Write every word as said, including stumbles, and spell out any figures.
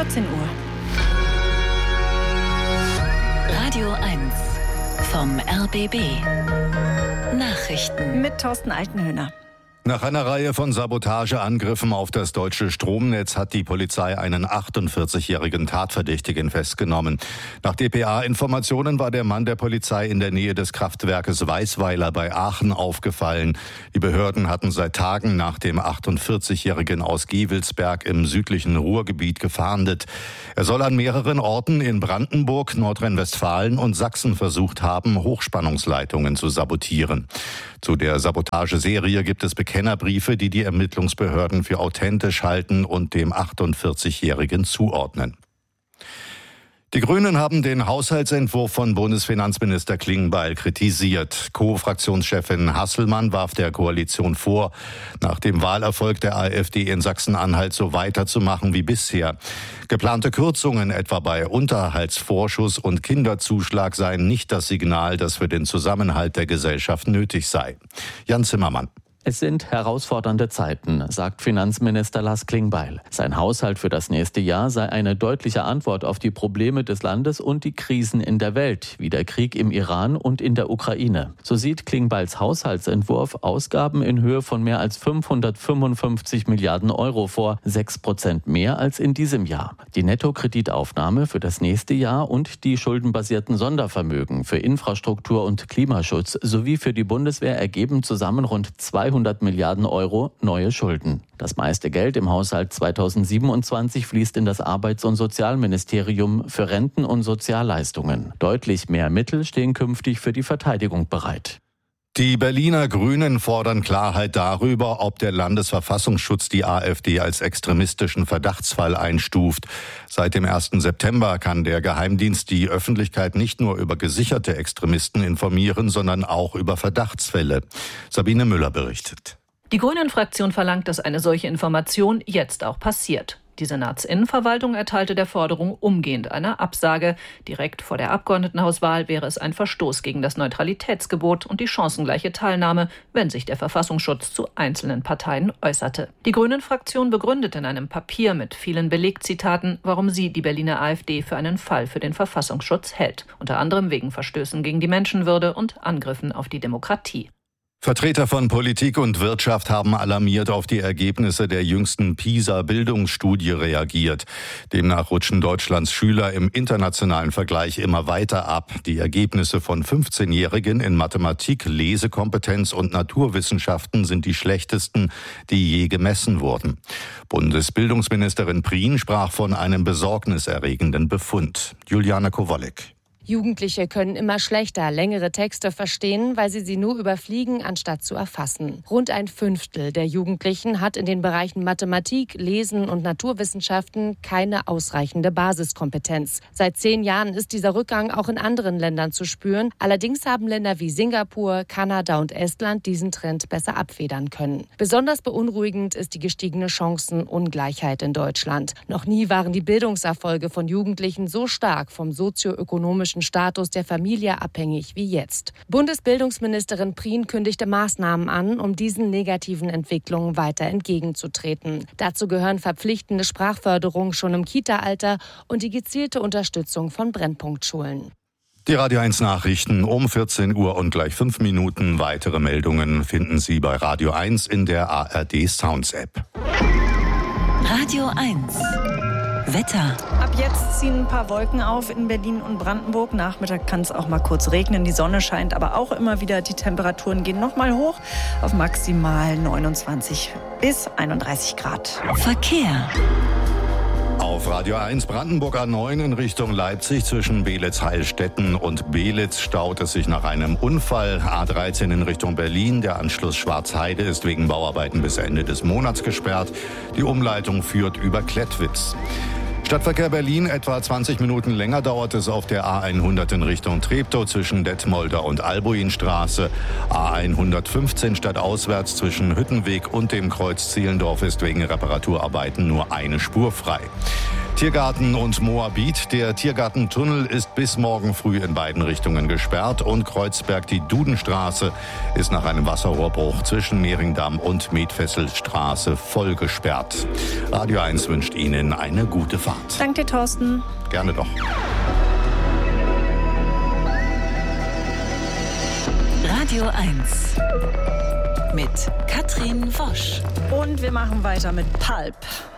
vierzehn Uhr. Radio eins vom R B B. Nachrichten Mit Thorsten Altenhöhner. Nach einer Reihe von Sabotageangriffen auf das deutsche Stromnetz hat die Polizei einen achtundvierzigjährigen Tatverdächtigen festgenommen. Nach D P A-Informationen war der Mann der Polizei in der Nähe des Kraftwerkes Weißweiler bei Aachen aufgefallen. Die Behörden hatten seit Tagen nach dem achtundvierzigjährigen aus Gevelsberg im südlichen Ruhrgebiet gefahndet. Er soll an mehreren Orten in Brandenburg, Nordrhein-Westfalen und Sachsen versucht haben, Hochspannungsleitungen zu sabotieren. Zu der Sabotageserie gibt es Bekennerbriefe, die die Ermittlungsbehörden für authentisch halten und dem achtundvierzigjährigen zuordnen. Die Grünen haben den Haushaltsentwurf von Bundesfinanzminister Klingbeil kritisiert. Co-Fraktionschefin Hasselmann warf der Koalition vor, nach dem Wahlerfolg der AfD in Sachsen-Anhalt so weiterzumachen wie bisher. Geplante Kürzungen etwa bei Unterhaltsvorschuss und Kinderzuschlag seien nicht das Signal, das für den Zusammenhalt der Gesellschaft nötig sei. Jan Zimmermann. Es sind herausfordernde Zeiten, sagt Finanzminister Lars Klingbeil. Sein Haushalt für das nächste Jahr sei eine deutliche Antwort auf die Probleme des Landes und die Krisen in der Welt, wie der Krieg im Iran und in der Ukraine. So sieht Klingbeils Haushaltsentwurf Ausgaben in Höhe von mehr als fünfhundertfünfundfünfzig Milliarden Euro vor, sechs Prozent mehr als in diesem Jahr. Die Nettokreditaufnahme für das nächste Jahr und die schuldenbasierten Sondervermögen für Infrastruktur und Klimaschutz sowie für die Bundeswehr ergeben zusammen rund zweihundert Milliarden Euro neue Schulden. Das meiste Geld im Haushalt zweitausendsiebenundzwanzig fließt in das Arbeits- und Sozialministerium für Renten und Sozialleistungen. Deutlich mehr Mittel stehen künftig für die Verteidigung bereit. Die Berliner Grünen fordern Klarheit darüber, ob der Landesverfassungsschutz die AfD als extremistischen Verdachtsfall einstuft. Seit dem ersten September kann der Geheimdienst die Öffentlichkeit nicht nur über gesicherte Extremisten informieren, sondern auch über Verdachtsfälle. Sabine Müller berichtet. Die Grünen-Fraktion verlangt, dass eine solche Information jetzt auch passiert. Die Senatsinnenverwaltung erteilte der Forderung umgehend eine Absage. Direkt vor der Abgeordnetenhauswahl wäre es ein Verstoß gegen das Neutralitätsgebot und die chancengleiche Teilnahme, wenn sich der Verfassungsschutz zu einzelnen Parteien äußerte. Die Grünen-Fraktion begründet in einem Papier mit vielen Belegzitaten, warum sie die Berliner AfD für einen Fall für den Verfassungsschutz hält. Unter anderem wegen Verstößen gegen die Menschenwürde und Angriffen auf die Demokratie. Vertreter von Politik und Wirtschaft haben alarmiert auf die Ergebnisse der jüngsten PISA-Bildungsstudie reagiert. Demnach rutschen Deutschlands Schüler im internationalen Vergleich immer weiter ab. Die Ergebnisse von fünfzehnjährigen in Mathematik, Lesekompetenz und Naturwissenschaften sind die schlechtesten, die je gemessen wurden. Bundesbildungsministerin Prien sprach von einem besorgniserregenden Befund. Juliana Kowalek. Jugendliche können immer schlechter längere Texte verstehen, weil sie sie nur überfliegen, anstatt zu erfassen. Rund ein Fünftel der Jugendlichen hat in den Bereichen Mathematik, Lesen und Naturwissenschaften keine ausreichende Basiskompetenz. Seit zehn Jahren ist dieser Rückgang auch in anderen Ländern zu spüren. Allerdings haben Länder wie Singapur, Kanada und Estland diesen Trend besser abfedern können. Besonders beunruhigend ist die gestiegene Chancenungleichheit in Deutschland. Noch nie waren die Bildungserfolge von Jugendlichen so stark vom sozioökonomischen Status der Familie abhängig wie jetzt. Bundesbildungsministerin Prien kündigte Maßnahmen an, um diesen negativen Entwicklungen weiter entgegenzutreten. Dazu gehören verpflichtende Sprachförderung schon im Kita-Alter und die gezielte Unterstützung von Brennpunktschulen. Die Radio eins Nachrichten um vierzehn Uhr und gleich fünf Minuten. Weitere Meldungen finden Sie bei Radio eins in der A R D Sounds App. Radio eins Wetter. Ab jetzt ziehen ein paar Wolken auf in Berlin und Brandenburg. Nachmittag kann es auch mal kurz regnen. Die Sonne scheint aber auch immer wieder. Die Temperaturen gehen noch mal hoch auf maximal neunundzwanzig bis einunddreißig Grad. Verkehr. Auf Radio eins Brandenburg A neun in Richtung Leipzig zwischen Beelitz-Heilstätten und Beelitz staut es sich nach einem Unfall. A dreizehn in Richtung Berlin. Der Anschluss Schwarzheide ist wegen Bauarbeiten bis Ende des Monats gesperrt. Die Umleitung führt über Klettwitz. Stadtverkehr Berlin, etwa zwanzig Minuten länger dauert es auf der A hundert in Richtung Treptow zwischen Detmolder und Albuinstraße. A hundertfünfzehn stadtauswärts zwischen Hüttenweg und dem Kreuz Zehlendorf ist wegen Reparaturarbeiten nur eine Spur frei. Tiergarten und Moabit. Der Tiergartentunnel ist bis morgen früh in beiden Richtungen gesperrt und Kreuzberg, die Dudenstraße, ist nach einem Wasserrohrbruch zwischen Mehringdamm und Medfesselstraße voll gesperrt. Radio eins wünscht Ihnen eine gute Fahrt. Danke dir, Thorsten. Gerne doch. Radio eins mit Katrin Wosch. Und wir machen weiter mit Pulp.